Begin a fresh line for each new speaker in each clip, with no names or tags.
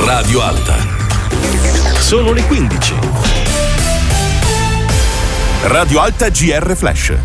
Radio Alta. Sono le 15. Radio Alta GR Flash.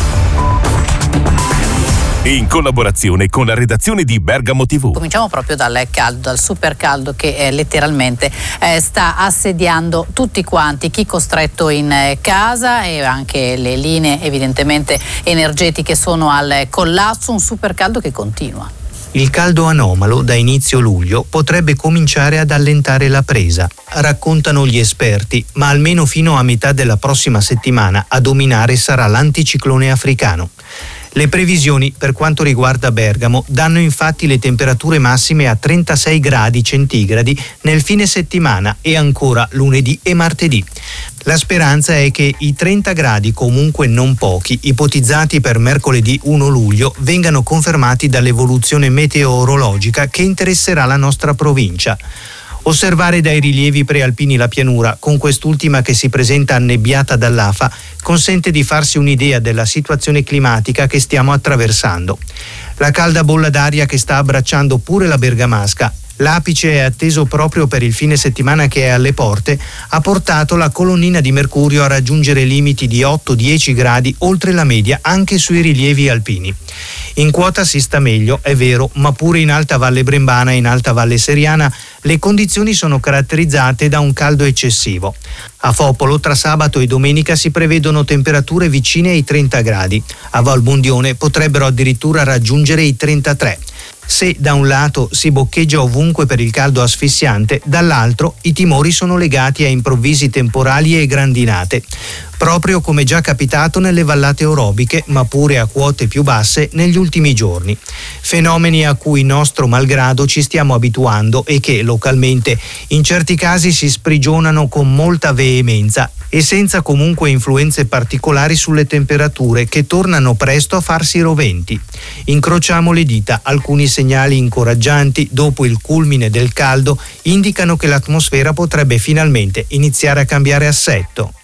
In collaborazione con la redazione di Bergamo TV.
Cominciamo proprio dal caldo, dal super caldo che letteralmente sta assediando tutti quanti, chi costretto in casa e anche le linee evidentemente energetiche sono al collasso, un super caldo che continua.
Il caldo anomalo da inizio luglio potrebbe cominciare ad allentare la presa, raccontano gli esperti, ma almeno fino a metà della prossima settimana a dominare sarà l'anticiclone africano. Le previsioni per quanto riguarda Bergamo danno infatti le temperature massime a 36 gradi centigradi nel fine settimana e ancora lunedì e martedì. La speranza è che i 30 gradi, comunque non pochi, ipotizzati per mercoledì 1 luglio, vengano confermati dall'evoluzione meteorologica che interesserà la nostra provincia. Osservare dai rilievi prealpini la pianura, con quest'ultima che si presenta annebbiata dall'afa, consente di farsi un'idea della situazione climatica che stiamo attraversando. La calda bolla d'aria che sta abbracciando pure la bergamasca, l'apice è atteso proprio per il fine settimana che è alle porte, ha portato la colonnina di mercurio a raggiungere limiti di 8-10 gradi oltre la media anche sui rilievi alpini. In quota si sta meglio, è vero, ma pure in Alta Valle Brembana e in Alta Valle Seriana le condizioni sono caratterizzate da un caldo eccessivo. A Fopolo tra sabato e domenica si prevedono temperature vicine ai 30 gradi. A Valbondione potrebbero addirittura raggiungere i 33. Se da un lato si boccheggia ovunque per il caldo asfissiante, dall'altro i timori sono legati a improvvisi temporali e grandinate, proprio come già capitato nelle vallate orobiche, ma pure a quote più basse negli ultimi giorni. Fenomeni a cui nostro malgrado ci stiamo abituando e che localmente in certi casi si sprigionano con molta veemenza e senza comunque influenze particolari sulle temperature che tornano presto a farsi roventi. Incrociamo le dita, alcuni segnali incoraggianti dopo il culmine del caldo indicano che l'atmosfera potrebbe finalmente iniziare a cambiare assetto.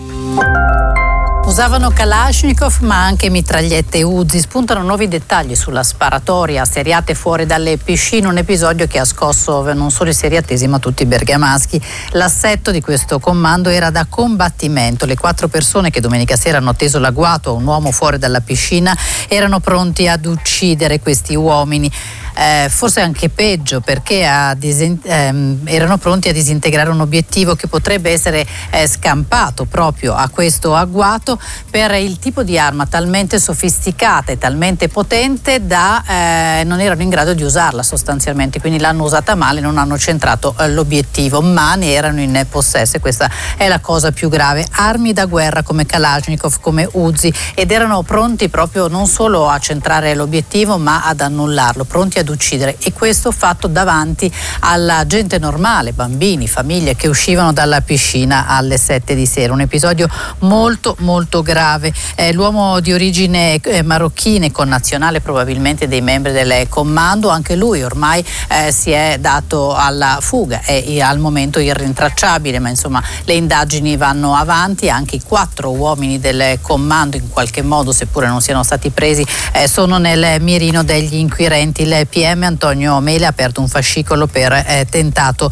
Usavano Kalashnikov ma anche mitragliette Uzi. Spuntano nuovi dettagli sulla sparatoria a Seriate fuori dalle piscine, un episodio che ha scosso non solo i seriatesi ma tutti i bergamaschi. L'assetto di questo comando era da combattimento. Le 4 persone che domenica sera hanno atteso l'agguato a un uomo fuori dalla piscina erano pronti ad uccidere questi uomini. Forse anche peggio, perché erano pronti a disintegrare un obiettivo che potrebbe essere scampato proprio a questo agguato per il tipo di arma talmente sofisticata e talmente potente da non erano in grado di usarla sostanzialmente, quindi l'hanno usata male, non hanno centrato l'obiettivo, ma ne erano in possesso e questa è la cosa più grave. Armi da guerra come Kalashnikov, come Uzi, ed erano pronti proprio non solo a centrare l'obiettivo ma ad annullarlo, pronti ad uccidere, e questo fatto davanti alla gente normale, bambini, famiglie che uscivano dalla piscina alle 7 di sera. Un episodio molto molto grave. L'uomo di origine marocchina e connazionale probabilmente dei membri del comando, anche lui ormai si è dato alla fuga, è al momento irrintracciabile, ma insomma le indagini vanno avanti. Anche i 4 uomini del comando in qualche modo, seppure non siano stati presi, sono nel mirino degli inquirenti. Il PM Antonio Mele ha aperto un fascicolo per tentato